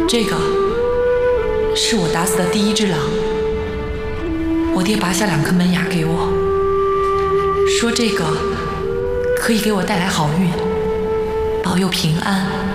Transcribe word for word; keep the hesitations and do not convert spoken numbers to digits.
这个是我打死的第一只狼。我爹拔下两颗门牙给我，说这个可以给我带来好运，保佑平安。